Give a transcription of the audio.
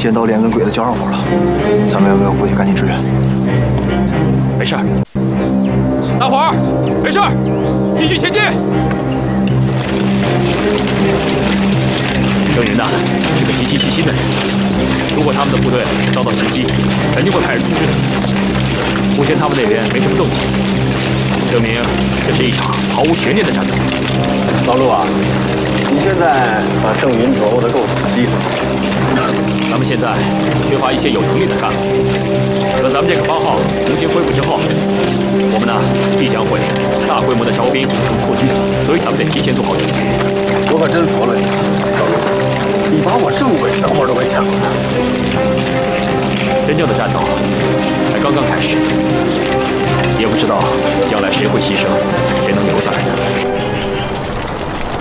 剑刀连跟鬼子交上火了，咱们要不要过去赶紧支援？ 没事儿，大伙儿，没事儿，继续前进。郑云呐，是个极其细心的人，如果他们的部队遭到袭击，肯定会派人通知的。目前他们那边没什么动静，证明这是一场毫无悬念的战斗。 老陆啊，你现在把郑云掌握得够仔细的。 咱们现在缺乏一些有能力的干部，等咱们这个番号重新恢复之后，我们呢必将会大规模的招兵和扩军，所以咱们得提前做好准备。 我可真服了你，老陆，你把我政委的活都给抢了。 真正的战斗才刚刚开始，也不知道将来谁会牺牲，谁能留下来呢？